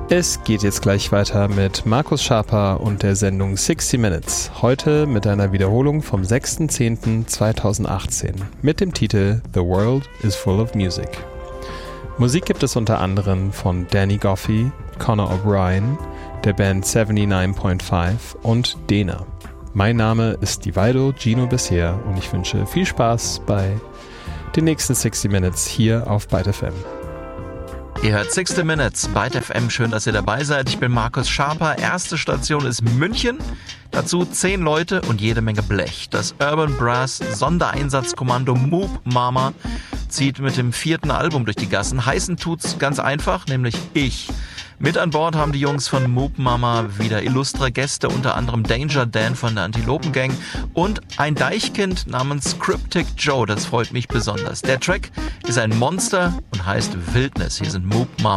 Es geht jetzt gleich weiter mit Markus Schaper und der Sendung 60 Minutes. Heute mit einer Wiederholung vom 6.10.2018 mit dem Titel The World is Full of Music. Musik gibt es unter anderem von Danny Goffey, Conor O'Brien, der Band 79.5 und Dena. Mein Name ist Divido Gino Becerra und ich wünsche viel Spaß bei den nächsten 60 Minutes hier auf Byte FM. Ihr hört 60 Minutes, Byte FM, schön, dass ihr dabei seid. Ich bin Markus Schaper, erste Station ist München, dazu 10 Leute und jede Menge Blech. Das Urban Brass Sondereinsatzkommando Moop Mama zieht mit dem 4. Album durch die Gassen. Heißen tut's ganz einfach, nämlich ich. Mit an Bord haben die Jungs von Moop Mama wieder illustre Gäste, unter anderem Danger Dan von der Antilopen Gang und ein Deichkind namens Cryptic Joe, das freut mich besonders. Der Track ist ein Monster und heißt Wildnis. Hier sind Moop Mama.